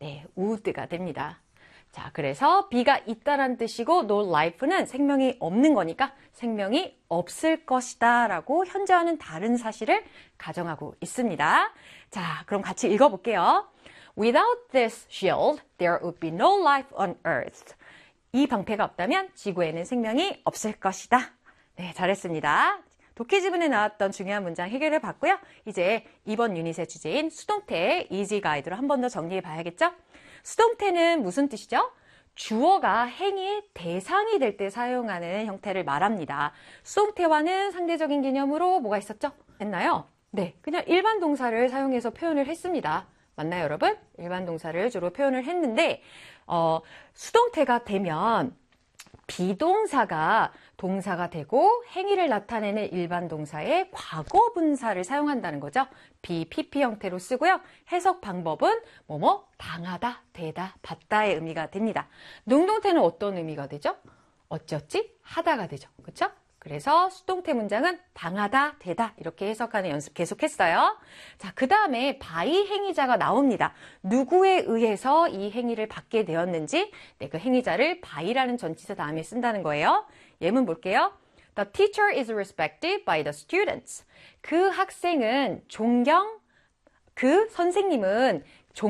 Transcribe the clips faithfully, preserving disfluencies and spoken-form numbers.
네, would가 됩니다. 자, 그래서 be가 있다란 뜻이고 no life는 생명이 없는 거니까 생명이 없을 것이다 라고 현재와는 다른 사실을 가정하고 있습니다. 자, 그럼 같이 읽어볼게요. Without this shield, there would be no life on earth. 이 방패가 없다면 지구에는 생명이 없을 것이다. 네, 잘했습니다. 독해지문에 나왔던 중요한 문장 해결해 봤고요. 이제 이번 유닛의 주제인 수동태 이지 가이드로 한 번 더 정리해 봐야겠죠? 수동태는 무슨 뜻이죠? 주어가 행위의 대상이 될 때 사용하는 형태를 말합니다. 수동태와는 상대적인 개념으로 뭐가 있었죠? 했나요? 네, 그냥 일반 동사를 사용해서 표현을 했습니다. 맞나요, 여러분? 일반 동사를 주로 표현을 했는데 어, 수동태가 되면 비동사가 동사가 되고 행위를 나타내는 일반 동사의 과거 분사를 사용한다는 거죠. be, pp 형태로 쓰고요. 해석 방법은 뭐뭐 당하다, 되다, 받다의 의미가 됩니다. 능동태는 어떤 의미가 되죠? 어찌어찌 하다가 되죠. 그렇죠? 그래서 수동태 문장은 당하다, 되다 이렇게 해석하는 연습 계속했어요. 자, 그 다음에 by 행위자가 나옵니다. 누구에 의해서 이 행위를 받게 되었는지 네, 그 행위자를 by라는 전치사 다음에 쓴다는 거예요. 예문 볼게요. The teacher is respected by the students. 그 학생은 존경, 그 선생님은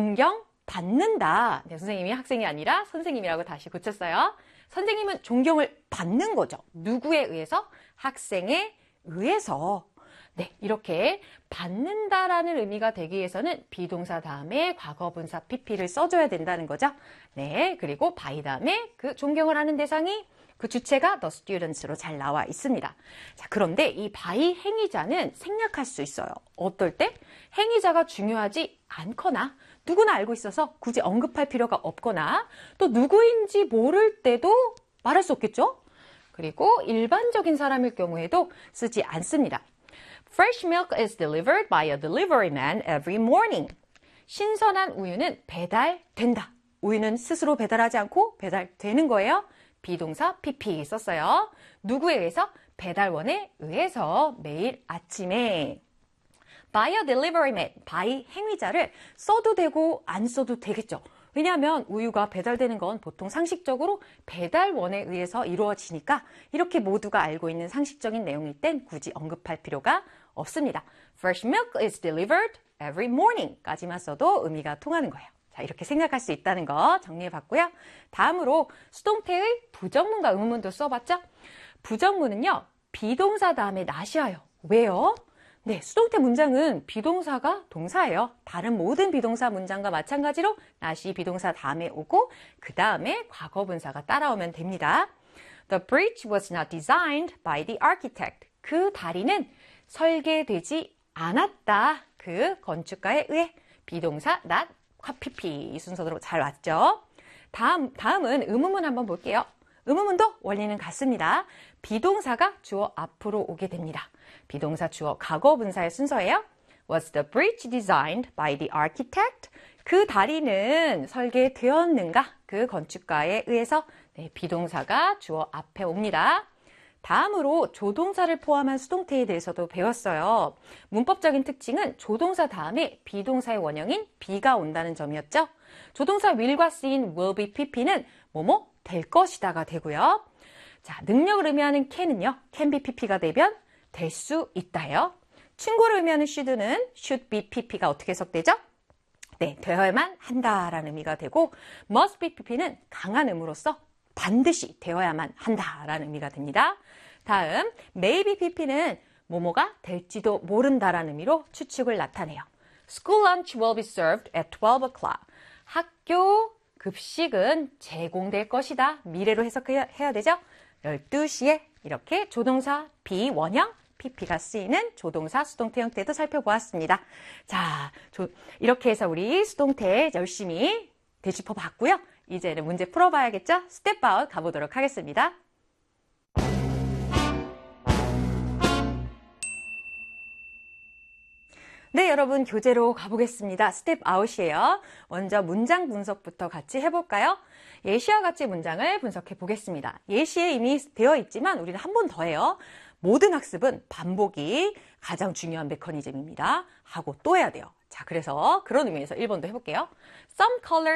존경받는다. 네, 선생님이 학생이 아니라 선생님이라고 다시 고쳤어요. 선생님은 존경을 받는 거죠. 누구에 의해서? 학생에 의해서. 네, 이렇게 받는다라는 의미가 되기 위해서는 비동사 다음에 과거분사 pp를 써줘야 된다는 거죠. 네, 그리고 by 다음에 그 존경을 하는 대상이 그 주체가 the students로 잘 나와 있습니다. 자, 그런데 이 by 행위자는 생략할 수 있어요. 어떨 때? 행위자가 중요하지 않거나 누구나 알고 있어서 굳이 언급할 필요가 없거나 또 누구인지 모를 때도 말할 수 없겠죠? 그리고 일반적인 사람일 경우에도 쓰지 않습니다. Fresh milk is delivered by a delivery man every morning. 신선한 우유는 배달된다. 우유는 스스로 배달하지 않고 배달되는 거예요. 비동사 pp 썼어요. 누구에 의해서? 배달원에 의해서 매일 아침에. by a delivery man, by 행위자를 써도 되고 안 써도 되겠죠. 왜냐하면 우유가 배달되는 건 보통 상식적으로 배달원에 의해서 이루어지니까 이렇게 모두가 알고 있는 상식적인 내용일 땐 굳이 언급할 필요가 없습니다. Fresh milk is delivered every morning 까지만 써도 의미가 통하는 거예요. 자, 이렇게 생각할 수 있다는 거 정리해 봤고요. 다음으로 수동태의 부정문과 의문문도 써봤죠? 부정문은요, 비동사 다음에 not이 와요. 왜요? 네, 수동태 문장은 비동사가 동사예요. 다른 모든 비동사 문장과 마찬가지로 not이 비동사 다음에 오고 그 다음에 과거분사가 따라오면 됩니다. The bridge was not designed by the architect. 그 다리는 설계되지 않았다. 그 건축가에 의해 비동사 not pp 이 순서대로 잘 왔죠. 다음, 다음은 의문문 한번 볼게요. 의문문도 원리는 같습니다. 비동사가 주어 앞으로 오게 됩니다. 비동사 주어 과거 분사의 순서예요. Was the bridge designed by the architect? 그 다리는 설계되었는가? 그 건축가에 의해서 네, 비동사가 주어 앞에 옵니다. 다음으로 조동사를 포함한 수동태에 대해서도 배웠어요. 문법적인 특징은 조동사 다음에 비동사의 원형인 be가 온다는 점이었죠. 조동사 will과 쓰인 will be pp는 뭐뭐 될 것이다가 되고요. 자, 능력을 의미하는 can은요. can be pp가 되면 될 수 있다예요. 충고를 의미하는 should는 should be pp가 어떻게 해석되죠? 네, 되어야만 한다라는 의미가 되고 must be pp는 강한 의무로서 반드시 되어야만 한다라는 의미가 됩니다. 다음, maybe pp는 뭐뭐가 될지도 모른다라는 의미로 추측을 나타내요. School lunch will be served at twelve o'clock. 학교 급식은 제공될 것이다. 미래로 해석해야 되죠? 열두 시에 이렇게 조동사 be 원형 pp가 쓰이는 조동사 수동태 형태도 살펴보았습니다. 자, 조, 이렇게 해서 우리 수동태 열심히 되짚어 봤고요. 이제는 문제 풀어봐야겠죠? 스텝 아웃 가보도록 하겠습니다. 네, 여러분 교재로 가보겠습니다. 스텝 아웃이에요. 먼저 문장 분석부터 같이 해볼까요? 예시와 같이 문장을 분석해 보겠습니다. 예시에 이미 되어 있지만 우리는 한 번 더 해요. 모든 학습은 반복이 가장 중요한 메커니즘입니다. 하고 또 해야 돼요. 자, 그래서 그런 의미에서 일 번도 해볼게요. Some color